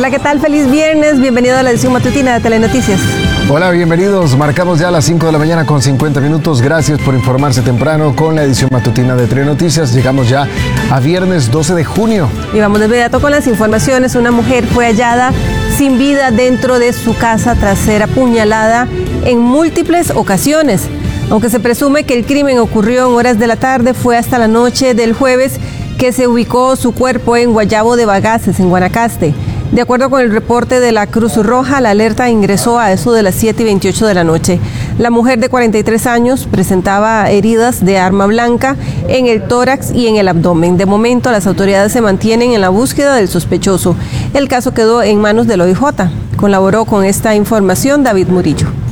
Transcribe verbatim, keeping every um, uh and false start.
Hola, ¿qué tal? Feliz viernes, bienvenido a la edición matutina de Telenoticias. Hola, bienvenidos. Marcamos ya las cinco de la mañana con cincuenta minutos. Gracias por informarse temprano con la edición matutina de Telenoticias. Llegamos ya a viernes doce de junio. Y vamos de inmediato con las informaciones. Una mujer fue hallada sin vida dentro de su casa tras ser apuñalada en múltiples ocasiones. Aunque se presume que el crimen ocurrió en horas de la tarde, fue hasta la noche del jueves que se ubicó su cuerpo en Guayabo de Bagaces, en Guanacaste. De acuerdo con el reporte de la Cruz Roja, la alerta ingresó a eso de las siete y veintiocho de la noche. La mujer de cuarenta y tres años presentaba heridas de arma blanca en el tórax y en el abdomen. De momento, las autoridades se mantienen en la búsqueda del sospechoso. El caso quedó en manos del O I J. Colaboró con esta información David Murillo.